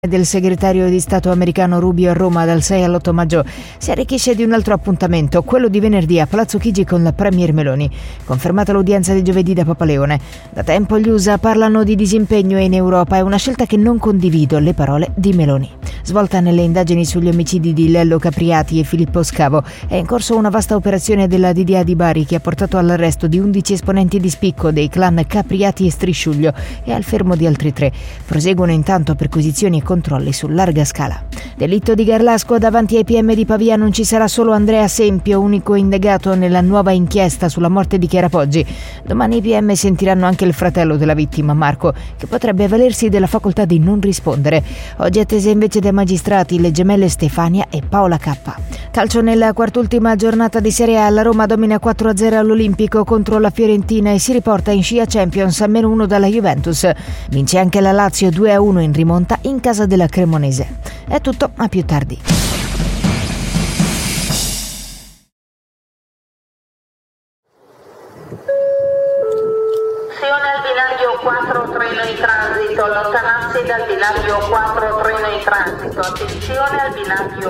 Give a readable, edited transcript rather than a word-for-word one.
Del segretario di Stato americano Rubio a Roma dal 6 all'8 maggio si arricchisce di un altro appuntamento, quello di venerdì a Palazzo Chigi con la premier Meloni. Confermata l'udienza di giovedì da Papaleone. Da tempo gli USA parlano di disimpegno in Europa, è una scelta che non condivido, le parole di Meloni. Svolta nelle indagini sugli omicidi di Lello Capriati e Filippo Scavo, è in corso una vasta operazione della DDA di Bari che ha portato all'arresto di 11 esponenti di spicco dei clan Capriati e Strisciuglio e al fermo di altri 3. Proseguono intanto perquisizioni e controlli su larga scala. Delitto di Garlasco, davanti ai PM di Pavia non ci sarà solo Andrea Sempio, unico indagato nella nuova inchiesta sulla morte di Chiara Poggi. Domani i PM sentiranno anche il fratello della vittima, Marco, che potrebbe avvalersi della facoltà di non rispondere. Oggi attese invece dai magistrati le gemelle Stefania e Paola K. Calcio nella quart'ultima giornata di Serie A, la Roma domina 4-0 all'Olimpico contro la Fiorentina e si riporta in scia Champions a -1 dalla Juventus. Vince anche la Lazio 2-1 in rimonta in casa della Cremonese. È tutto, a più tardi. Al binario 4 treno in transito, allontanarsi dal binario 4 treno in transito, attenzione al binario